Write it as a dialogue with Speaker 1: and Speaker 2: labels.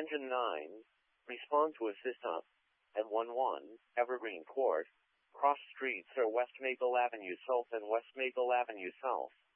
Speaker 1: Engine 9, respond to assist up. At 11, Evergreen Court, cross streets are West Maple Avenue South and West Maple Avenue South.